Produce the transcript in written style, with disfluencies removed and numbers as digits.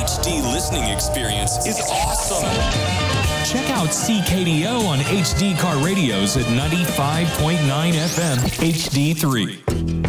HD listening experience is awesome. Check out CKDO on HD Car Radios at 95.9 FM HD3.